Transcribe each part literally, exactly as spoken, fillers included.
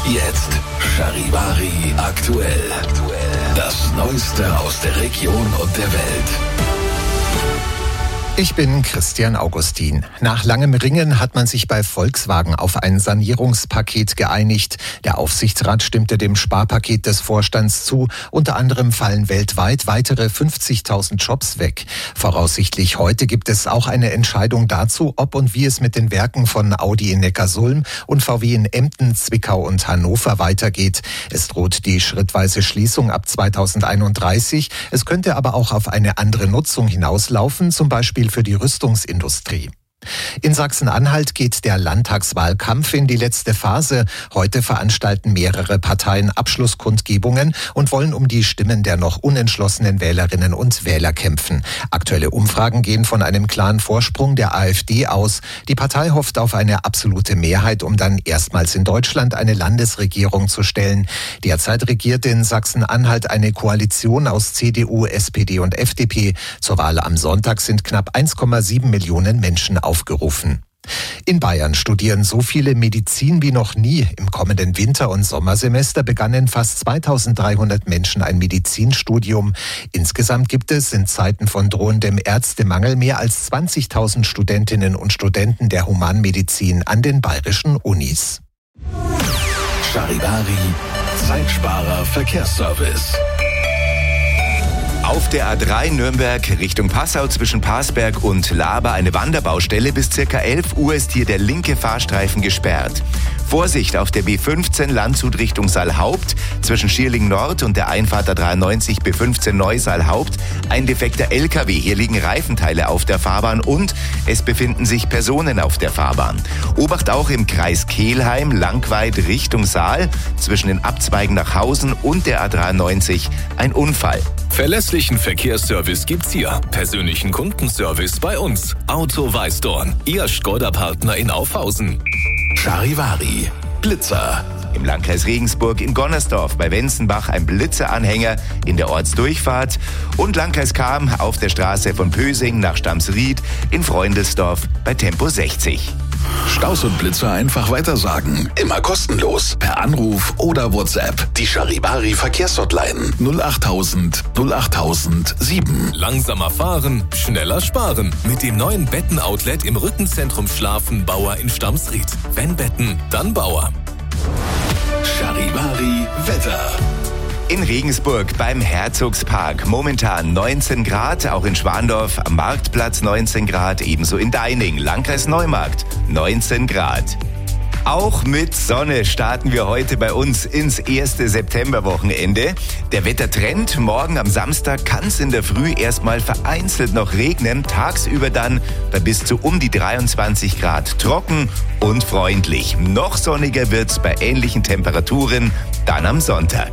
Jetzt Charivari aktuell. Das Neueste aus der Region und der Welt. Ich bin Christian Augustin. Nach langem Ringen hat man sich bei Volkswagen auf ein Sanierungspaket geeinigt. Der Aufsichtsrat stimmte dem Sparpaket des Vorstands zu. Unter anderem fallen weltweit weitere fünfzigtausend Jobs weg. Voraussichtlich heute gibt es auch eine Entscheidung dazu, ob und wie es mit den Werken von Audi in Neckarsulm und V W in Emden, Zwickau und Hannover weitergeht. Es droht die schrittweise Schließung ab zweitausendeinunddreißig. Es könnte aber auch auf eine andere Nutzung hinauslaufen, zum Beispiel für die Rüstungsindustrie. In Sachsen-Anhalt geht der Landtagswahlkampf in die letzte Phase. Heute veranstalten mehrere Parteien Abschlusskundgebungen und wollen um die Stimmen der noch unentschlossenen Wählerinnen und Wähler kämpfen. Aktuelle Umfragen gehen von einem klaren Vorsprung der AfD aus. Die Partei hofft auf eine absolute Mehrheit, um dann erstmals in Deutschland eine Landesregierung zu stellen. Derzeit regiert in Sachsen-Anhalt eine Koalition aus C D U, S P D und F D P. Zur Wahl am Sonntag sind knapp eins Komma sieben Millionen Menschen aufgerufen. In Bayern studieren so viele Medizin wie noch nie. Im kommenden Winter- und Sommersemester begannen fast zweitausenddreihundert Menschen ein Medizinstudium. Insgesamt gibt es in Zeiten von drohendem Ärztemangel mehr als zwanzigtausend Studentinnen und Studenten der Humanmedizin an den bayerischen Unis. Charivari, Zeitsparer Verkehrsservice. Auf der A drei Nürnberg Richtung Passau zwischen Parsberg und Laber eine Wanderbaustelle. Bis circa elf Uhr ist hier der linke Fahrstreifen gesperrt. Vorsicht auf der B fünfzehn Landshut Richtung Saalhaupt zwischen Schierling Nord und der Einfahrt A dreiundneunzig B fünfzehn Neu-Saalhaupt. Ein defekter L K W. Hier liegen Reifenteile auf der Fahrbahn und es befinden sich Personen auf der Fahrbahn. Obacht auch im Kreis Kelheim, Langweid Richtung Saal zwischen den Abzweigen nach Hausen und der A dreiundneunzig ein Unfall. Verlässlichen Verkehrsservice gibt's hier. Persönlichen Kundenservice bei uns. Auto Weißdorn, Ihr Skoda-Partner in Aufhausen. Charivari, Blitzer. Im Landkreis Regensburg in Gonnersdorf bei Wenzenbach ein Blitzeranhänger in der Ortsdurchfahrt und Landkreis Cham auf der Straße von Pösing nach Stamsried in Freundelsdorf bei Tempo sechzig. Staus und Blitzer einfach weitersagen. Immer kostenlos. Per Anruf oder WhatsApp. Die Charivari Verkehrshotline null achttausend null achttausend sieben. Langsamer fahren, schneller sparen. Mit dem neuen Betten-Outlet im Rückenzentrum Schlafen Bauer in Stamsried. Wenn Betten, dann Bauer. Charivari Wetter. In Regensburg beim Herzogspark momentan neunzehn Grad, auch in Schwandorf am Marktplatz neunzehn Grad, ebenso in Deining, Landkreis Neumarkt neunzehn Grad. Auch mit Sonne starten wir heute bei uns ins erste Septemberwochenende. Der Wettertrend: morgen am Samstag kann es in der Früh erstmal vereinzelt noch regnen, tagsüber dann bei bis zu um die dreiundzwanzig Grad trocken und freundlich. Noch sonniger wird's bei ähnlichen Temperaturen dann am Sonntag.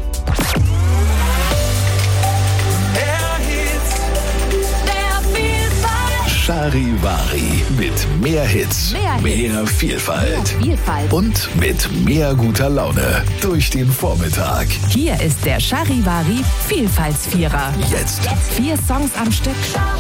Charivari mit mehr Hits, mehr, mehr, Hits. Vielfalt. mehr Vielfalt Und mit mehr guter Laune durch den Vormittag. Hier ist der Charivari Vielfaltsvierer. Jetzt. Vier Songs am Stück.